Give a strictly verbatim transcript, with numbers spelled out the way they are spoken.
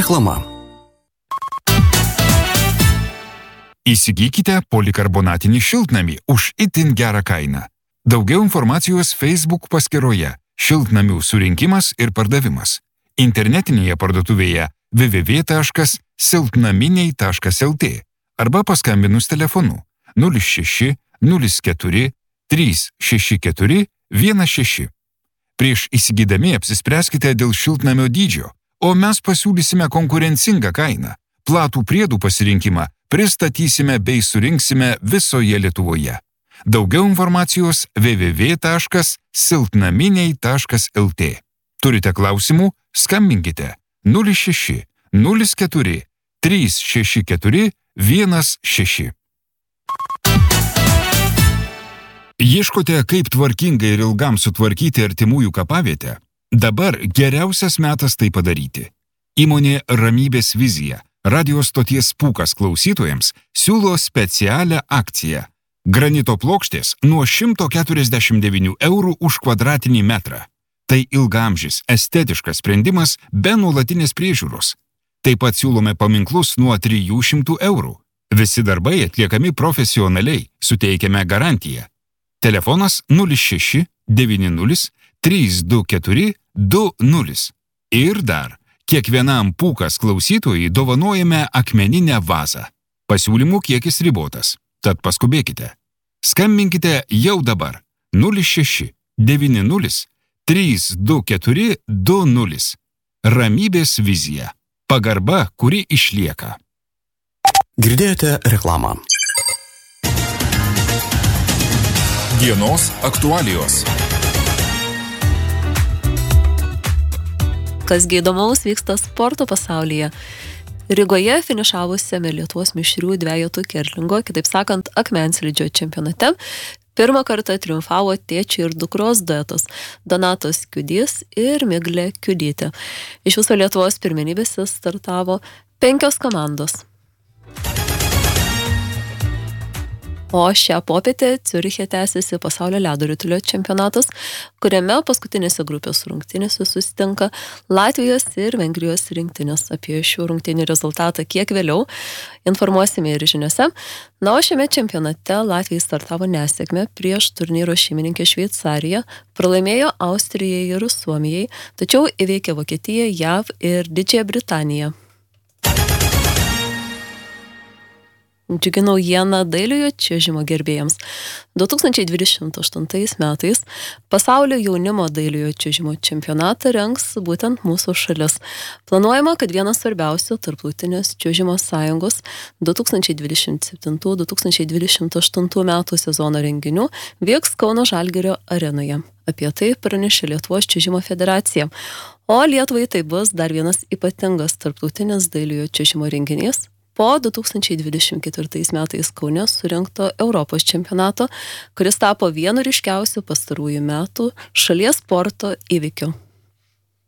Reklama. Įsigykite polikarbonatinį šiltnamį už itin gerą kainą. Daugiau informacijos Facebook paskyroje Šiltnamių surinkimas ir pardavimas. Internetinėje parduotuvėje w w w taškas silpnaminiai taškas l t arba paskambinus telefonu nulis šeši nulis keturi trys šeši keturi vienas šeši. Prieš įsigydami apsispręskite dėl šiltnamio dydžio, o mes pasiūlysime konkurencingą kainą. Platų priedų pasirinkimą pristatysime bei surinksime visoje Lietuvoje. Daugiau informacijos w w w taškas silpnaminiai taškas l t. Turite klausimų? Skambinkite nulis šeši nulis keturi trys šeši keturi vienas šeši. Ieškote, kaip tvarkingai ir ilgam sutvarkyti artimųjų kapavietę? Dabar geriausias metas tai padaryti. Įmonė Ramybės vizija radio stoties Pūkas klausytojams siūlo specialią akciją. Granito plokštės nuo šimto keturiasdešimt devynių eurų už kvadratinį metrą. Tai ilgaamžis, estetiškas sprendimas be nuolatinės priežiūros. Taip pat siūlome paminklus nuo trijų šimtų eurų. Visi darbai atliekami profesionaliai, suteikiame garantiją. Telefonas nulis šeši devyni nulis trys du keturi du nulis. Ir dar, kiekvienam Pūkas klausytojui dovanojame akmeninę vazą. Pasiūlymų kiekis ribotas, tad paskubėkite. Skambinkite jau dabar nulis šeši devyni nulis trys du keturi du nulis. Ramybės vizija. Pagarba, kuri išlieka. Girdėjote reklamą. Dienos aktualijos. Kasgi įdomaus vyksta sporto pasaulyje. Rygoje finišavusiame Lietuvos mišrių dvejetų kerlingo, kitaip sakant, akmenslydžio čempionate, pirmą kartą triumfavo tėčio ir dukros duetas Donatas Kiudys ir Miglė Kiudytė. Iš viso Lietuvos pirmenybėse startavo penkios komandos. O šią popietę Ciuriche tęsiasi pasaulio ledo ritulio čempionatas, kuriame paskutinėse grupės rungtynėse susitinka Latvijos ir Vengrijos rinktinės. Apie šių rungtynių rezultatą kiek vėliau informuosime ir žiniose. Na, o šiame čempionate Latvija startavo nesėkmę prieš turnyro šeimininkę Šveicariją, pralaimėjo Austrijai ir Suomijai, tačiau įveikė Vokietiją, J A V ir Didžiąją Britaniją. Džiugi naujiena dailiojo čiuožimo gerbėjams. du tūkstančiai dvidešimt aštuntais metais pasaulio jaunimo dailiojo čiuožimo čempionatą rengs būtent mūsų šalis. Planuojama, kad vienas svarbiausių tarptautinės čiuožimo sąjungos du tūkstančiai dvidešimt septintų du tūkstančiai dvidešimt aštuntų metų sezono renginių vyks Kauno Žalgirio arenoje. Apie tai pranešė Lietuvos čiuožimo federacija. O Lietuvai tai bus dar vienas ypatingas tarptautinis dailiojo čiuožimo renginys po du tūkstančiai dvidešimt ketvirtais metais Kaune surengto Europos čempionato, kuris tapo vienu ryškiausių pastarųjų metų šalies sporto įvykių.